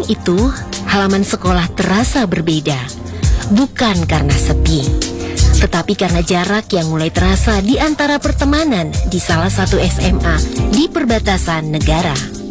samping itu, halaman sekolah terasa berbeda. Bukan karena sepi, tetapi karena jarak yang mulai terasa di antara pertemanan di salah satu SMA di perbatasan negara.